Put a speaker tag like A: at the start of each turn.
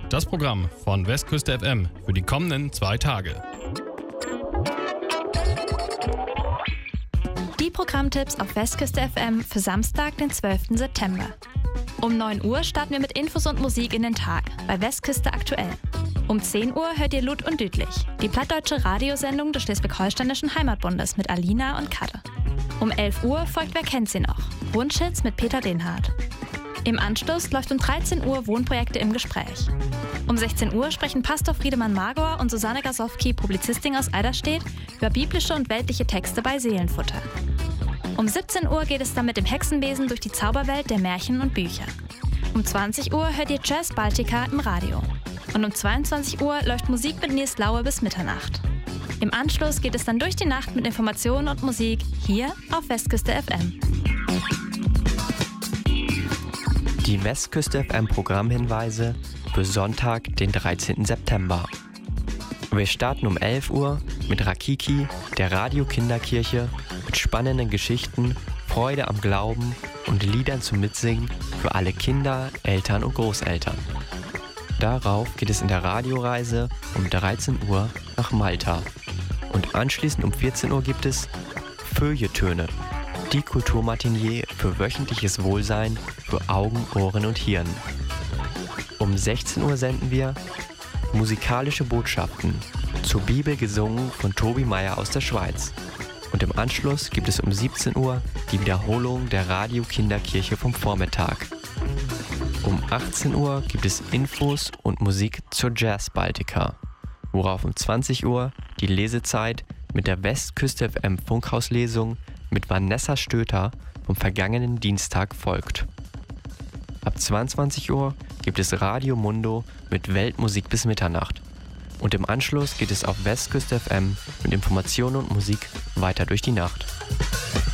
A: Das Programm von Westküste FM für die kommenden 2 Tage.
B: Die Programmtipps auf Westküste FM für Samstag, den 12. September. Um 9 Uhr starten wir mit Infos und Musik in den Tag bei Westküste aktuell. Um 10 Uhr hört ihr Lud und Düdlich, die plattdeutsche Radiosendung des Schleswig-Holsteinischen Heimatbundes mit Alina und Kadde. Um 11 Uhr folgt Wer kennt sie noch? Wunschhits mit Peter Lehnhardt. Im Anschluss läuft um 13 Uhr Wohnprojekte im Gespräch. Um 16 Uhr sprechen Pastor Friedemann Magor und Susanne Gasowski, Publizistin aus Eiderstedt, über biblische und weltliche Texte bei Seelenfutter. Um 17 Uhr geht es dann mit dem Hexenbesen durch die Zauberwelt der Märchen und Bücher. Um 20 Uhr hört ihr Jazz Baltica im Radio. Und um 22 Uhr läuft Musik mit Nils Laue bis Mitternacht. Im Anschluss geht es dann durch die Nacht mit Informationen und Musik hier auf Westküste FM.
C: Die Westküste FM Programmhinweise für Sonntag, den 13. September. Wir starten um 11 Uhr mit Rakiki, der Radio-Kinderkirche, mit spannenden Geschichten, Freude am Glauben und Liedern zum Mitsingen für alle Kinder, Eltern und Großeltern. Darauf geht es in der Radioreise um 13 Uhr nach Malta. Und anschließend um 14 Uhr gibt es Feuilletöne, die Kulturmatinee für wöchentliches Wohlsein für Augen, Ohren und Hirn. Um 16 Uhr senden wir musikalische Botschaften, zur Bibel gesungen von Tobi Meyer aus der Schweiz. Und im Anschluss gibt es um 17 Uhr die Wiederholung der Radio-Kinderkirche vom Vormittag. Um 18 Uhr gibt es Infos und Musik zur Jazz Baltica, worauf um 20 Uhr die Lesezeit mit der Westküste FM Funkhauslesung mit Vanessa Stöter vom vergangenen Dienstag folgt. Ab 22 Uhr gibt es Radio Mundo mit Weltmusik bis Mitternacht. Und im Anschluss geht es auf Westküste FM mit Informationen und Musik weiter durch die Nacht.